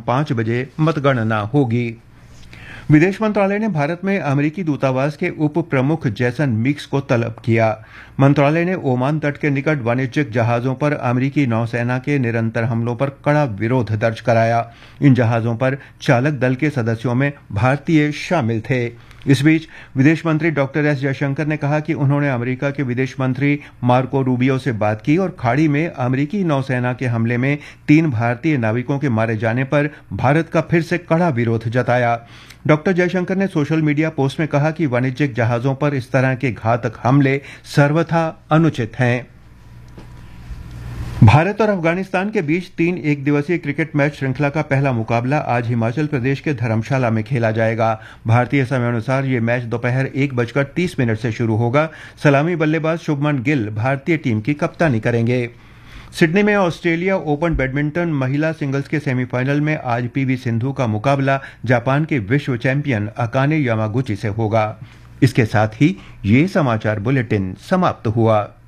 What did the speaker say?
शाम 5 बजे मतगणना होगी। विदेश मंत्रालय ने भारत में अमेरिकी दूतावास के उप प्रमुख जैसन मिक्स को तलब किया। मंत्रालय ने ओमान तट के निकट वाणिज्यिक जहाजों पर अमेरिकी नौसेना के निरंतर हमलों पर कड़ा विरोध दर्ज कराया। इन जहाजों पर चालक दल के सदस्यों में भारतीय शामिल थे। इस बीच विदेश मंत्री डॉक्टर एस जयशंकर ने कहा कि उन्होंने अमेरिका के विदेश मंत्री मार्को रूबियो से बात की और खाड़ी में अमेरिकी नौसेना के हमले में 3 भारतीय नाविकों के मारे जाने पर भारत का फिर से कड़ा विरोध जताया। डॉक्टर जयशंकर ने सोशल मीडिया पोस्ट में कहा कि वाणिज्यिक जहाजों पर इस तरह के घातक हमले सर्वथा अनुचित हैं। भारत और अफगानिस्तान के बीच 3 एकदिवसीय क्रिकेट मैच श्रृंखला का पहला मुकाबला आज हिमाचल प्रदेश के धर्मशाला में खेला जाएगा। भारतीय समयानुसार ये मैच दोपहर 1:30 से शुरू होगा। सलामी बल्लेबाज शुभमन गिल भारतीय टीम की कप्तानी करेंगे। सिडनी में ऑस्ट्रेलिया ओपन बैडमिंटन महिला सिंगल्स के सेमीफाइनल में आज पीवी सिंधु का मुकाबला जापान के विश्व चैंपियन अकाने यामागुची से होगा। इसके साथ ही ये समाचार बुलेटिन समाप्त हुआ।